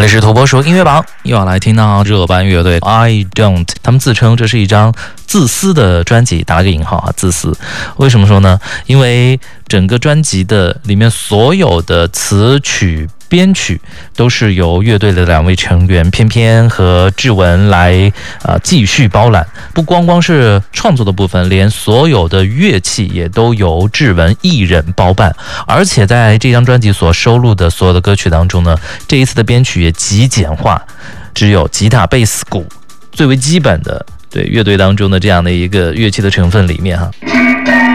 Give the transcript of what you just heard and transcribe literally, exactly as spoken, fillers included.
里是土拨鼠音乐榜，又要来听到这班乐队 I Don't， 他们自称这是一张自私的专辑，打了个引号啊，自私。为什么说呢？因为整个专辑的里面所有的词曲编曲都是由乐队的两位成员偏偏和志文来呃继续包揽，不光光是创作的部分，连所有的乐器也都由志文一人包办。而且在这张专辑所收录的所有的歌曲当中呢，这一次的编曲也极简化，只有吉他、贝斯、鼓最为基本的对乐队当中的这样的一个乐器的成分里面哈。